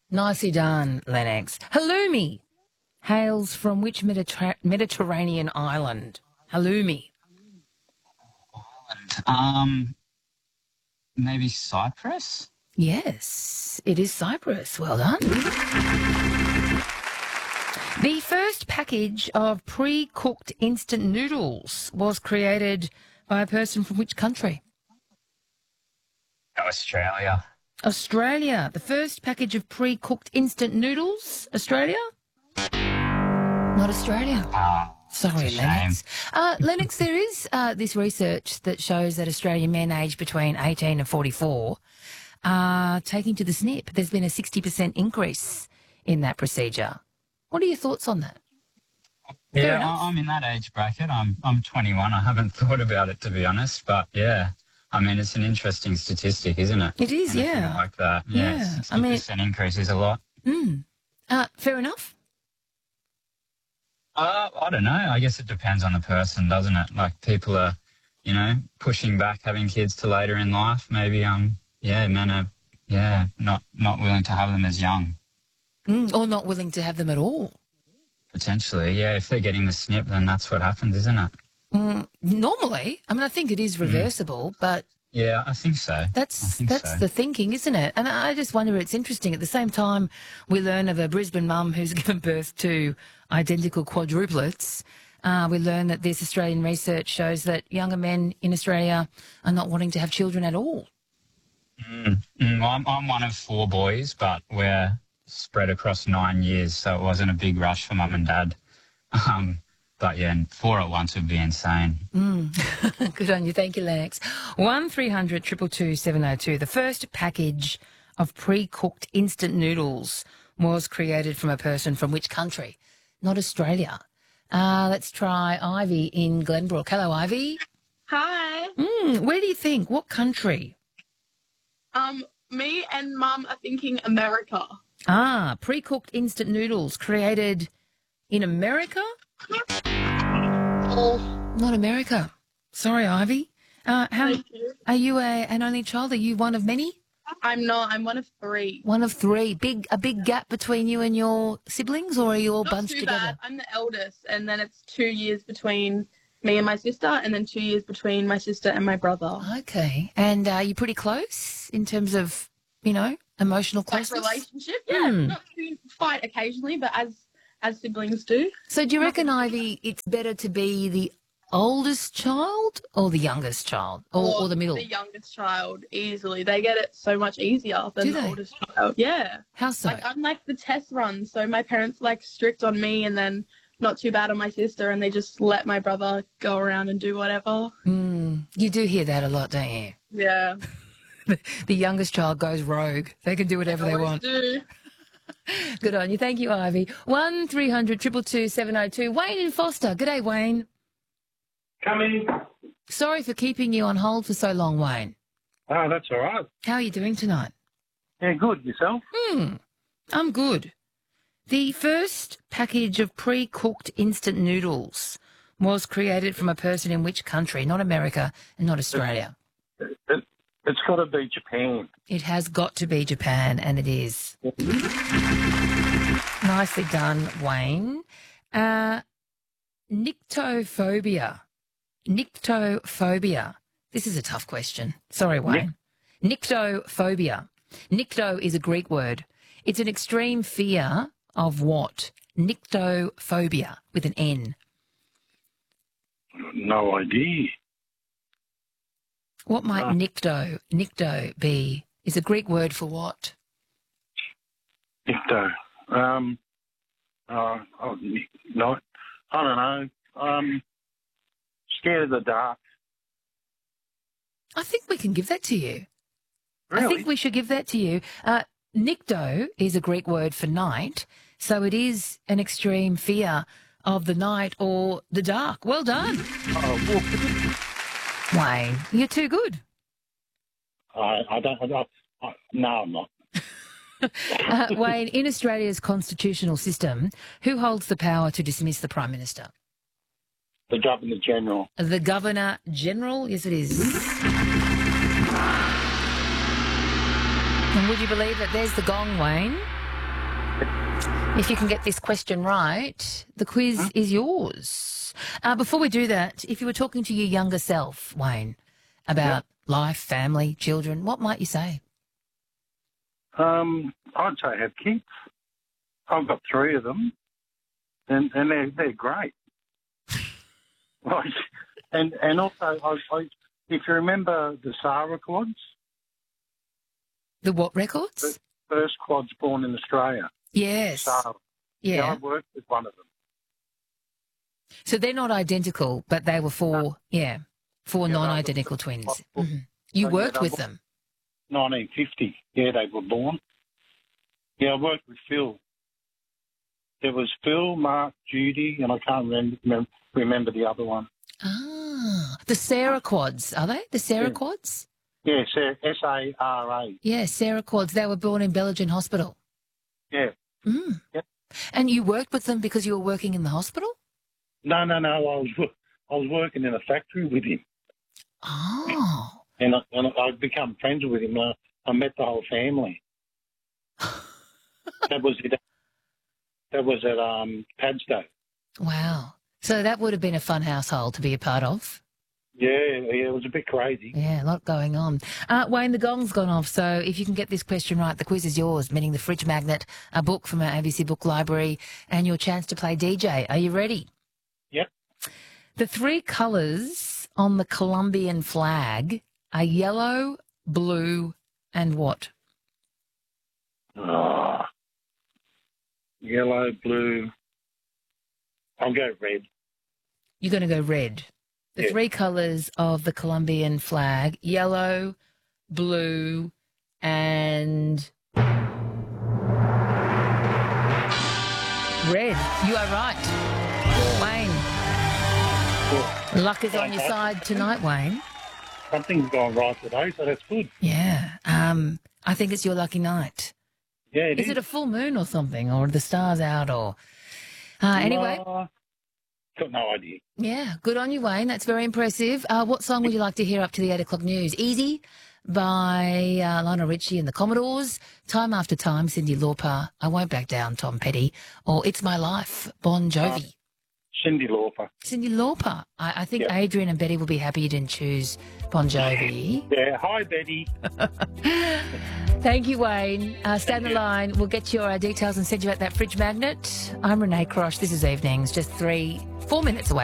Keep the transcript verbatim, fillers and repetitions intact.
Nicely done, Lennox. Halloumi hails from which Mediter- Mediterranean island? Halloumi. Um, maybe Cyprus? Yes, it is Cyprus. Well done. The first package of pre-cooked instant noodles was created by a person from which country? Australia. Australia. The first package of pre-cooked instant noodles? Australia? Not Australia. Oh, Sorry, it's a Lennox. shame. Uh, Lennox, there is uh, this research that shows that Australian men aged between eighteen and forty-four are taking to the snip. There's been a sixty percent increase in that procedure. What are your thoughts on that? Fair Yeah, enough. I- I'm in that age bracket. I'm I'm twenty-one. I haven't thought about it, to be honest, but yeah. I mean, it's an interesting statistic, isn't it? It is, Anything yeah. like that. Yeah, Yeah, I sixty percent mean- increase is a lot. Mm. Uh, fair enough. Uh, I don't know. I guess it depends on the person, doesn't it? Like people are, you know, pushing back having kids to later in life. Maybe, um, yeah, men are, yeah, not, not willing to have them as young. Mm, or not willing to have them at all. Potentially, yeah. If they're getting the snip, then that's what happens, isn't it? Mm, normally, I mean, I think it is reversible, but Yeah, I think so. I that's think that's so. the thinking, isn't it? And I just wonder, it's interesting. At the same time, we learn of a Brisbane mum who's given birth to identical quadruplets. Uh, we learn that this Australian research shows that younger men in Australia are not wanting to have children at all. Mm, mm, I'm, I'm one of four boys, but we're spread across nine years, so it wasn't a big rush for mum and dad. Um, but yeah, and four at once would be insane. Mm. Good on you. Thank you, Lennox. one three hundred two two two seven oh two. The first package of pre-cooked instant noodles was created from a person from which country? Not Australia. Uh, let's try Ivy in Glenbrook. Hello, Ivy. Hi. Mm, where do you think? What country? Um, me and Mum are thinking America. Ah, pre-cooked instant noodles created in America? Not America. Sorry, Ivy. Uh, how Thank you. are you a, an only child? Are you one of many? I'm not. I'm one of three. One of three. Big a big gap between you and your siblings, or are you all Not bunched too together? bad. I'm the eldest, and then it's two years between me and my sister, and then two years between my sister and my brother. Okay. And uh, are you pretty close in terms of, you know, emotional Like closeness? relationship, yeah. Hmm. Not too fight occasionally, but as as siblings do. So do you reckon, Ivy, it's better to be the oldest child or the youngest child or, or the middle? The youngest child, easily. They get it so much easier than Do the they? oldest child. Yeah. How so? Like, I'm like the test run, so my parents like strict on me and then not too bad on my sister, and they just let my brother go around and do whatever. Mm, you do hear that a lot, don't you? Yeah. The youngest child goes rogue. They can do whatever they Always want. do. Good on you. Thank you, Ivy. one three hundred two two two seven oh two. Wayne in Foster. G'day, Wayne. Coming. Sorry for keeping you on hold for so long, Wayne. Oh, that's all right. How are you doing tonight? Yeah, good. Yourself? Hmm, I'm good. The first package of pre-cooked instant noodles was created from a person in which country? Not America and not Australia. It, it, it's got to be Japan. It has got to be Japan, and it is. Nicely done, Wayne. Uh, nyctophobia. Nyctophobia. This is a tough question. Sorry, Wayne. Nyctophobia. Nycto is a Greek word. It's an extreme fear of what? Nyctophobia with an N. No idea. What might Ah. nycto, nycto be? Is a Greek word for what? Icto. Um, uh, oh, no, I don't know. Um, scared of the dark. I think we can give that to you. Really? I think we should give that to you. Uh, nycto is a Greek word for night, so it is an extreme fear of the night or the dark. Well done, Oh, Wayne. You're too good. well, I, I don't. I, don't- I, no, I'm not. Uh, Wayne, in Australia's constitutional system, who holds the power to dismiss the Prime Minister? The Governor General. The Governor General? Yes, it is. And would you believe that there's the gong, Wayne? If you can get this question right, the quiz Huh? is yours. Uh, before we do that, if you were talking to your younger self, Wayne, about life, family, children, what might you say? Um, I'd say have kids. I've got three of them, and and they're they're great. Like, and and also, I, I, if you remember the Sarah quads, The what records? first quads born in Australia. Yes. Sarah. Yeah, I Yeah. worked with one of them. So they're not identical, but they were four, yeah, four Yeah, they were non-identical the- twins. Oh, Mhm. You yeah, worked they with were- them. nineteen fifty. Yeah, they were born. Yeah, I worked with Phil. There was Phil, Mark, Judy, and I can't remember remember the other one. Ah, the Sarah quads, are they? The Sarah Yeah. quads? Yeah, S A R A. Yeah, Sarah quads. They were born in Bellingen Hospital. Yeah. Mm. Yep. And you worked with them because you were working in the hospital? No, no, no. I was wo- I was working in a factory with him, Oh. and I, and I'd become friends with him. I, I met the whole family. That was it. That was at um, Padstow. Wow. So that would have been a fun household to be a part of. Yeah, yeah, it was a bit crazy. Yeah, a lot going on. Uh, Wayne, the gong's gone off, so if you can get this question right, the quiz is yours, meaning the Fridge Magnet, a book from our A B C Book Library, and your chance to play D J. Are you ready? Yep. The three colours on the Colombian flag are yellow, blue, and what? Oh, yellow, blue. I'll go red. You're going to go red. The Yeah. three colours of the Colombian flag, yellow, blue, and red. You are right. Wayne, Well, luck is on your side tonight, Wayne. something's gone right today, so that's good. Yeah. Um, I think it's your lucky night. Yeah, it Is is. it a full moon or something, or are the stars out, or... Uh, anyway, Uh, got no idea. yeah, good on you, Wayne. That's very impressive. Uh, what song would you like to hear up to the eight o'clock news? Easy by uh, Lionel Richie and the Commodores, Time After Time, Cyndi Lauper, I Won't Back Down, Tom Petty, or It's My Life, Bon Jovi. Cyndi Lauper. Cyndi Lauper. I, I think Yep. Adrian and Betty will be happy you didn't choose Bon Jovi. Yeah, hi, Betty. Thank you, Wayne. Uh, stay on the you. line. We'll get your uh, details and send you out that fridge magnet. I'm Renee Crosh. This is Evenings, just three, four minutes away.